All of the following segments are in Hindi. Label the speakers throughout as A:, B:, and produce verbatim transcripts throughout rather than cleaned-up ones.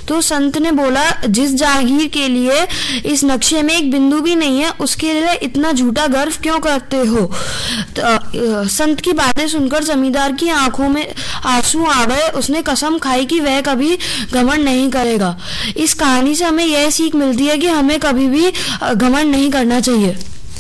A: तो संत ने बोला, जिस जागीर के लिए इस नक्शे में एक बिंदु भी नहीं है, उसके लिए इतना झूठा गर्व क्यों करते हो? तो, संत की बातें सुनकर जमींदार की आंखों में आंसू आ गए। उसने कसम खाई कि वह कभी घमंड नहीं करेगा। इस कहानी से हमें यह सीख मिलती है कि हमें कभी भी घमंड नहीं करना चाहिए।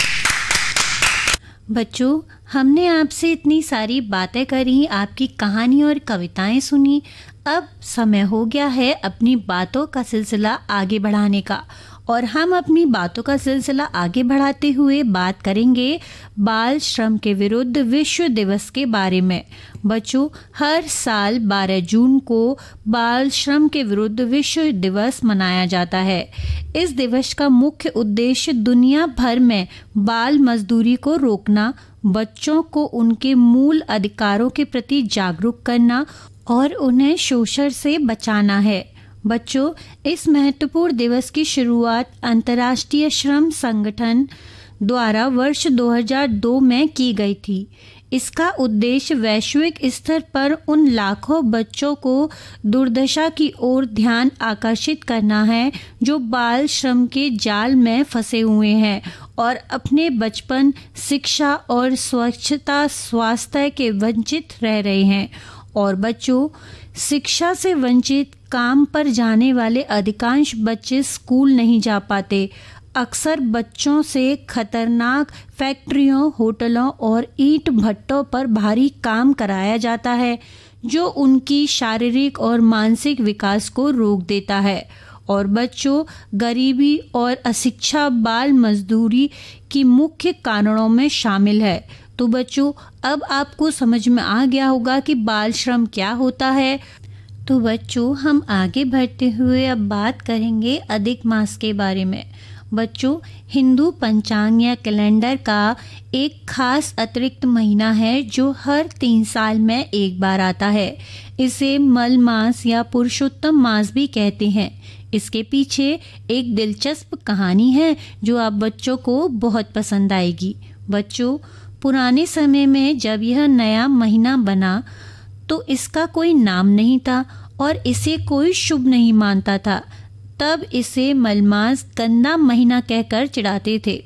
B: बच्चों, हमने आपसे इतनी सारी बातें करी, आपकी कहानी और कविताएं सुनी। अब समय हो गया है अपनी बातों का सिलसिला आगे बढ़ाने का, और हम अपनी बातों का सिलसिला आगे बढ़ाते हुए बात करेंगे बाल श्रम के विरुद्ध विश्व दिवस के बारे में। बच्चों, हर साल बारह जून को बाल श्रम के विरुद्ध विश्व दिवस मनाया जाता है। इस दिवस का मुख्य उद्देश्य दुनिया भर में बाल मजदूरी को रोकना, बच्चों को उनके मूल अधिकारों के प्रति जागरूक करना और उन्हें शोषण से बचाना है। बच्चों, इस महत्वपूर्ण दिवस की शुरुआत अंतर्राष्ट्रीय श्रम संगठन द्वारा वर्ष दो हज़ार दो में की गई थी। इसका उद्देश्य वैश्विक स्तर पर उन लाखों बच्चों को दुर्दशा की ओर ध्यान आकर्षित करना है जो बाल श्रम के जाल में फंसे हुए हैं और अपने बचपन, शिक्षा और स्वच्छता स्वास्थ्य के वंचित रह रहे हैं। और बच्चों, शिक्षा से वंचित, काम पर जाने वाले अधिकांश बच्चे स्कूल नहीं जा पाते। अक्सर बच्चों से खतरनाक फैक्ट्रियों, होटलों और ईंट भट्टों पर भारी काम कराया जाता है, जो उनकी शारीरिक और मानसिक विकास को रोक देता है। और बच्चों, गरीबी और अशिक्षा बाल मजदूरी की मुख्य कारणों में शामिल है। तो बच्चों, अब आपको समझ में आ गया होगा कि बाल श्रम क्या होता है। तो बच्चों, हम आगे बढ़ते हुए अब बात करेंगे अधिक मास के बारे में। बच्चों, हिंदू पंचांग या कैलेंडर का एक खास अतिरिक्त महीना है जो हर तीन साल में एक बार आता है। इसे मल मास या पुरुषोत्तम मास भी कहते हैं। इसके पीछे एक दिलचस्प कहानी है जो आप बच्चों को बहुत पसंद आएगी। बच्चों, पुराने समय में जब यह नया महीना बना तो इसका कोई नाम नहीं था और इसे कोई शुभ नहीं मानता था। तब इसे मलमास, गंदा महीना कहकर चिढ़ाते थे।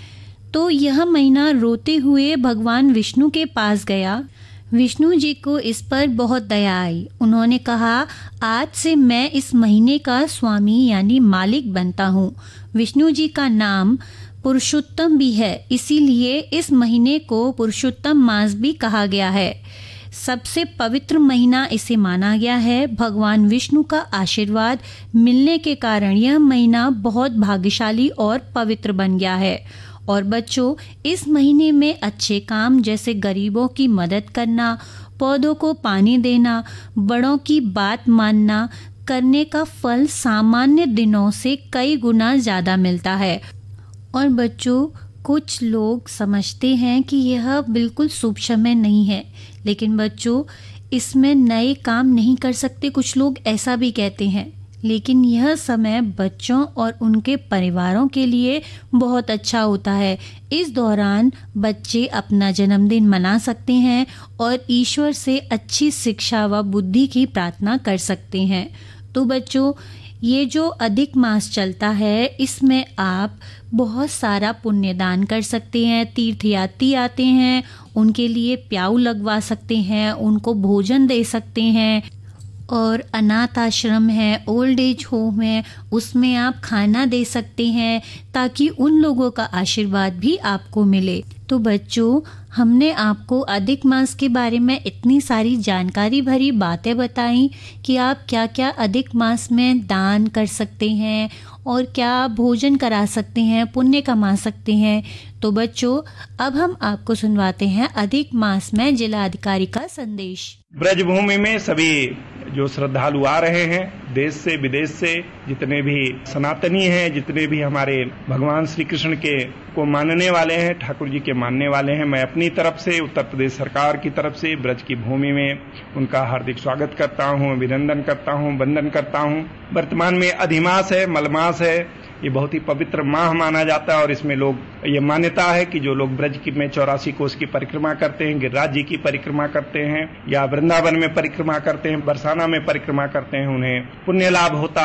B: तो यह महीना रोते हुए भगवान विष्णु के पास गया। विष्णु जी को इस पर बहुत दया आई। उन्होंने कहा, आज से मैं इस महीने का स्वामी यानी मालिक बनता हूँ। विष्णु जी का नाम पुरुषोत्तम भी है, इसीलिए इस महीने को पुरुषोत्तम मास भी कहा गया है। सबसे पवित्र महीना इसे माना गया है। भगवान विष्णु का आशीर्वाद मिलने के कारण यह महीना बहुत भाग्यशाली और पवित्र बन गया है। और बच्चों, इस महीने में अच्छे काम जैसे गरीबों की मदद करना, पौधों को पानी देना, बड़ों की बात मानना करने का फल सामान्य दिनों से कई गुना ज़्यादा मिलता है। और बच्चों, कुछ लोग समझते हैं कि यह बिल्कुल शुभ समय नहीं है, लेकिन बच्चों, इसमें नए काम नहीं कर सकते, कुछ लोग ऐसा भी कहते हैं। लेकिन यह समय बच्चों और उनके परिवारों के लिए बहुत अच्छा होता है। इस दौरान बच्चे अपना जन्मदिन मना सकते हैं और ईश्वर से अच्छी शिक्षा व बुद्धि की प्रार्थना कर सकते हैं। तो बच्चों, ये जो अधिक मास चलता है, इसमें आप बहुत सारा पुण्यदान कर सकते हैं। तीर्थयात्री आते हैं, उनके लिए प्याऊ लगवा सकते हैं, उनको भोजन दे सकते हैं। और अनाथ आश्रम है, ओल्ड एज होम है, उसमें आप खाना दे सकते हैं ताकि उन लोगों का आशीर्वाद भी आपको मिले। तो बच्चों, हमने आपको अधिक मास के बारे में इतनी सारी जानकारी भरी बातें बताई कि आप क्या क्या अधिक मास में दान कर सकते हैं और क्या भोजन करा सकते हैं, पुण्य कमा सकते हैं। तो बच्चों, अब हम आपको सुनवाते हैं अधिक मास में जिलाधिकारी का संदेश।
C: ब्रजभूमि में सभी जो श्रद्धालु आ रहे हैं, देश से विदेश से, जितने भी सनातनी हैं, जितने भी हमारे भगवान श्री कृष्ण के को मानने वाले हैं, ठाकुर जी के मानने वाले हैं, मैं अपनी तरफ से, उत्तर प्रदेश सरकार की तरफ से ब्रज की भूमि में उनका हार्दिक स्वागत करता हूं, अभिनंदन करता हूं, वंदन करता हूं। वर्तमान में अधिमास है, मलमास है, ये बहुत ही पवित्र माह माना जाता है और इसमें लोग, ये मान्यता है कि जो लोग ब्रज की में चौरासी कोस की परिक्रमा करते हैं, गिरिराज जी की परिक्रमा करते हैं या वृंदावन में परिक्रमा करते हैं, बरसाना में परिक्रमा करते हैं, उन्हें पुण्य लाभ होता